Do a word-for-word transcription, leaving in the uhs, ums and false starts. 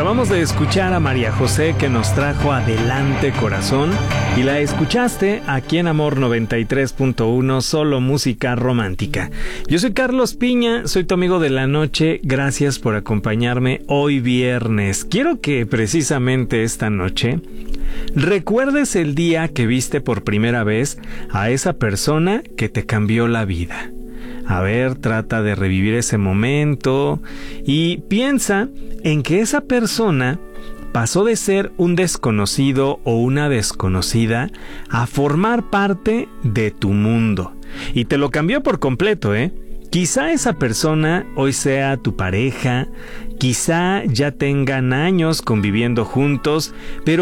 Acabamos de escuchar a María José, que nos trajo Adelante Corazón, y la escuchaste aquí en Amor noventa y tres punto uno, solo música romántica. Yo soy Carlos Piña, soy tu amigo de la noche. Gracias por acompañarme hoy viernes. Quiero que precisamente esta noche recuerdes el día que viste por primera vez a esa persona que te cambió la vida. A ver, trata de revivir ese momento y piensa en que esa persona pasó de ser un desconocido o una desconocida a formar parte de tu mundo. Y te lo cambió por completo, ¿eh? Quizá esa persona hoy sea tu pareja, quizá ya tengan años conviviendo juntos, pero